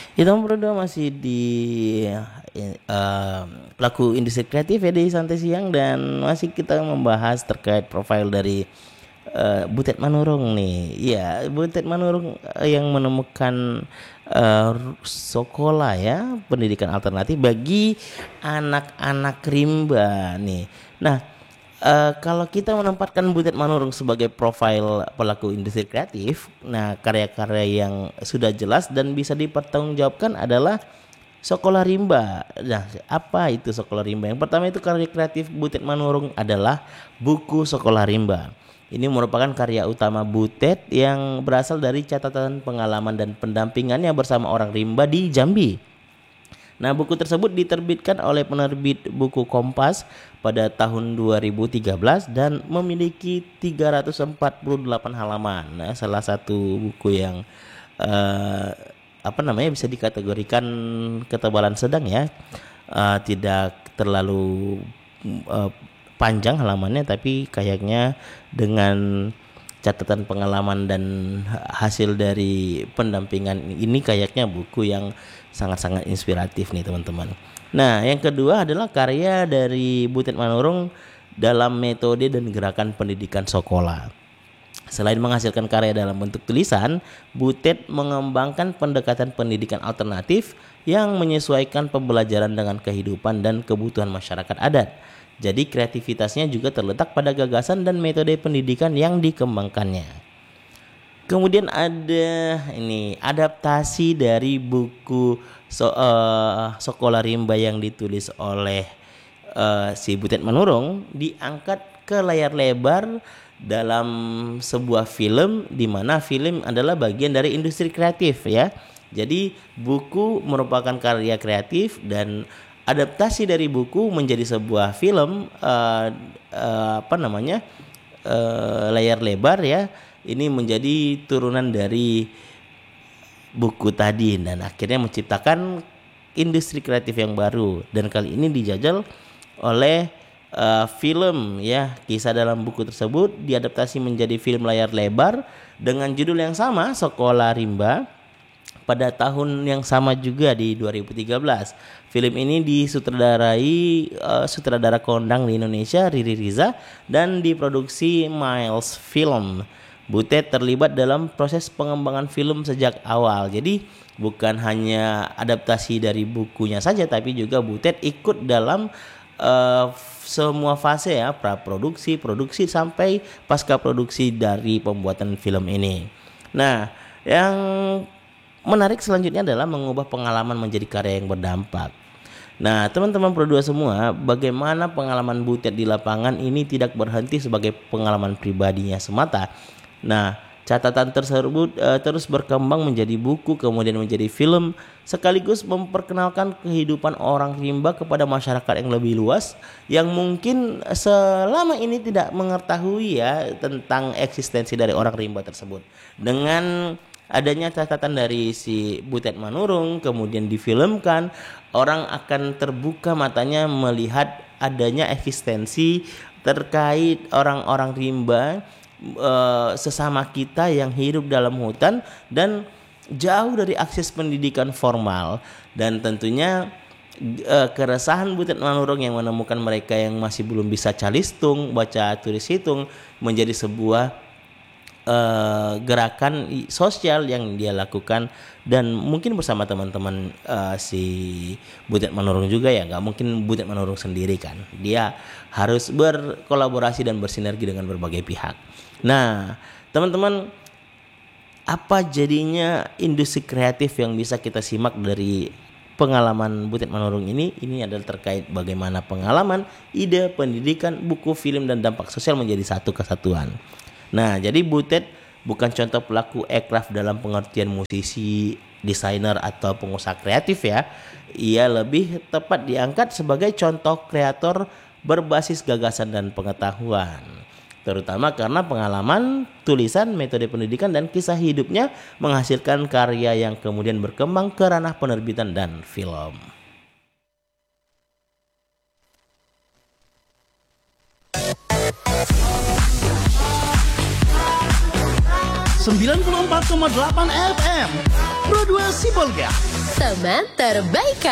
Itu berdua masih di pelaku industri kreatif ya di Santai Siang, dan masih kita membahas terkait profil dari Butet Manurung nih. Ya, Butet Manurung yang menemukan sekolah ya, pendidikan alternatif bagi anak-anak rimba nih. Nah, kalau kita menempatkan Butet Manurung sebagai profil pelaku industri kreatif, nah karya-karya yang sudah jelas dan bisa dipertanggungjawabkan adalah Sekolah Rimba. Nah, apa itu Sekolah Rimba? Yang pertama itu karya kreatif Butet Manurung adalah buku Sekolah Rimba. Ini merupakan karya utama Butet yang berasal dari catatan pengalaman dan pendampingannya bersama orang rimba di Jambi. Nah, buku tersebut diterbitkan oleh penerbit buku Kompas pada tahun 2013 dan memiliki 348 halaman. Nah, salah satu buku yang eh, bisa dikategorikan ketebalan sedang ya. Tidak terlalu eh, panjang halamannya, tapi kayaknya dengan catatan pengalaman dan hasil dari pendampingan ini kayaknya buku yang sangat-sangat inspiratif nih teman-teman. Nah, yang kedua adalah karya dari Butet Manurung dalam metode dan gerakan pendidikan sekolah. Selain menghasilkan karya dalam bentuk tulisan, Butet mengembangkan pendekatan pendidikan alternatif yang menyesuaikan pembelajaran dengan kehidupan dan kebutuhan masyarakat adat. Jadi kreativitasnya juga terletak pada gagasan dan metode pendidikan yang dikembangkannya. Kemudian ada ini adaptasi dari buku Sekolah Rimba yang ditulis oleh si Butet Manurung diangkat ke layar lebar dalam sebuah film, di mana film adalah bagian dari industri kreatif ya. Jadi buku merupakan karya kreatif dan adaptasi dari buku menjadi sebuah film layar lebar ya. Ini menjadi turunan dari buku tadi dan akhirnya menciptakan industri kreatif yang baru, dan kali ini dijajal oleh film ya. Kisah dalam buku tersebut diadaptasi menjadi film layar lebar dengan judul yang sama, Sekolah Rimba, pada tahun yang sama juga di 2013. Film ini disutradarai sutradara kondang di Indonesia Riri Riza dan diproduksi Miles Film. Butet terlibat dalam proses pengembangan film sejak awal. Jadi bukan hanya adaptasi dari bukunya saja, tapi juga Butet ikut dalam semua fase ya, praproduksi, produksi sampai pasca produksi dari pembuatan film ini. Nah, yang menarik selanjutnya adalah mengubah pengalaman menjadi karya yang berdampak. Nah, teman-teman Pro2 semua, bagaimana pengalaman Butet di lapangan ini tidak berhenti sebagai pengalaman pribadinya semata. Nah, catatan tersebut terus berkembang menjadi buku, kemudian menjadi film, sekaligus memperkenalkan kehidupan orang rimba kepada masyarakat yang lebih luas yang mungkin selama ini tidak mengetahui ya tentang eksistensi dari orang rimba tersebut. Dengan adanya catatan dari si Butet Manurung kemudian difilmkan, orang akan terbuka matanya melihat adanya eksistensi terkait orang-orang rimba, sesama kita yang hidup dalam hutan dan jauh dari akses pendidikan formal. Dan tentunya keresahan Butet Manurung yang menemukan mereka yang masih belum bisa calistung, baca tulis hitung, menjadi sebuah gerakan sosial yang dia lakukan, dan mungkin bersama teman-teman si Butet Manurung juga ya. Nggak mungkin Butet Manurung sendiri kan, dia harus berkolaborasi dan bersinergi dengan berbagai pihak. Nah, teman-teman, apa jadinya industri kreatif yang bisa kita simak dari pengalaman Butet Manurung ini? Ini adalah terkait bagaimana pengalaman, ide, pendidikan, buku, film, dan dampak sosial menjadi satu kesatuan. Nah, jadi Butet bukan contoh pelaku aircraft dalam pengertian musisi, desainer, atau pengusaha kreatif ya. Ia lebih tepat diangkat sebagai contoh kreator berbasis gagasan dan pengetahuan, terutama karena pengalaman, tulisan, metode pendidikan, dan kisah hidupnya menghasilkan karya yang kemudian berkembang ke ranah penerbitan dan film. 94,8 FM Pro2 Sibolga. Teman terbaik